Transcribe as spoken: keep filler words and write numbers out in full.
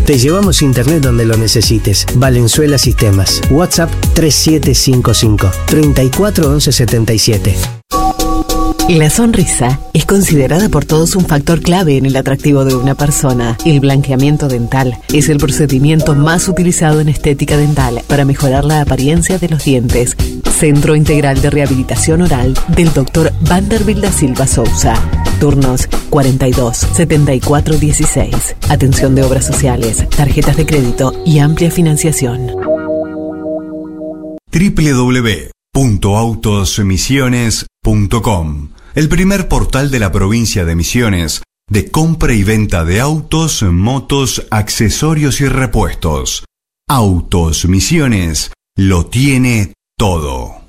Te llevamos internet donde lo necesites. Valenzuela Sistemas. WhatsApp tres siete cinco cinco, treinta y cuatro once setenta y siete. La sonrisa es considerada por todos un factor clave en el atractivo de una persona. El blanqueamiento dental es el procedimiento más utilizado en estética dental para mejorar la apariencia de los dientes. Centro Integral de Rehabilitación Oral del doctor Vanderbilt da Silva Souza. Turnos cuarenta y dos, setenta y cuatro dieciséis. Atención de obras sociales, tarjetas de crédito y amplia financiación. doble u doble u doble u punto autos misiones punto com, el primer portal de la provincia de Misiones de compra y venta de autos, motos, accesorios y repuestos. Autos Misiones lo tiene todo.